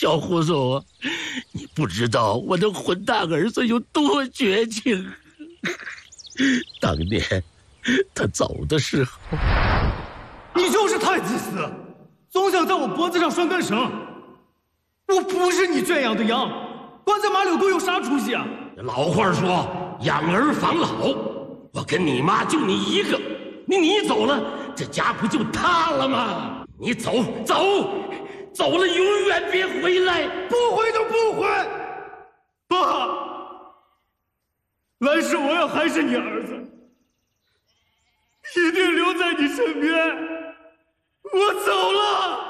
小胡总啊，你不知道我的混蛋儿子有多绝情。当年他走的时候， 你就是太自私，总想在我脖子上拴根绳。我不是你圈养的羊，关在马柳沟有啥出息啊？ 老话说养儿防老，我跟你妈就你一个，你走了，这家不就塌了吗？你走了，永远别回来！ 不回就不回，爸，来世我要还是你儿子，一定留在你身边。我走了。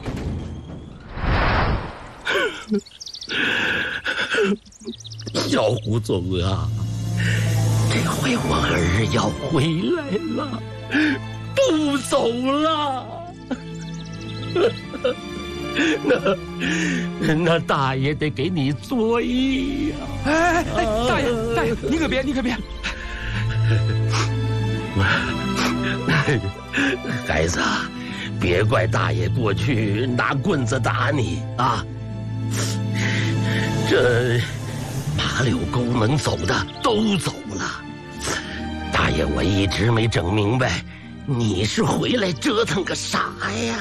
小胡总啊，这回我儿要回来了，不走了。那大爷得给你罪呀！ 哎，大爷，你可别！ 孩子，别怪大爷过去拿棍子打你啊！这马柳沟能走的都走了，大爷我一直没整明白，你是回来折腾个啥呀？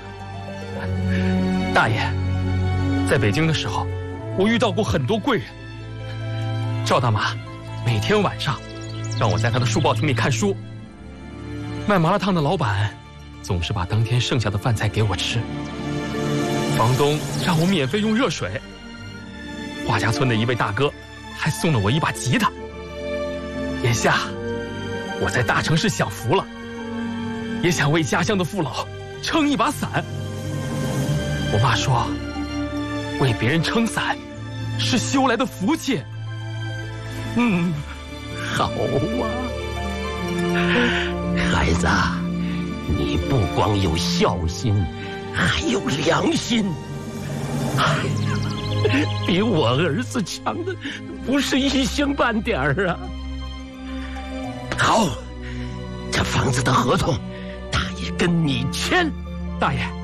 大爷，在北京的时候，我遇到过很多贵人。赵大妈每天晚上让我在他的书报厅里看书，卖麻辣烫的老板总是把当天剩下的饭菜给我吃，房东让我免费用热水，华家村的一位大哥还送了我一把吉他。眼下我在大城市享福了，也想为家乡的父老撑一把伞。我妈说，为别人撑伞是修来的福气。 好啊，孩子，你不光有孝心，还有良心。哎呀，比我儿子强的不是一星半点儿啊！好，这房子的合同，大爷跟你签。 大爷。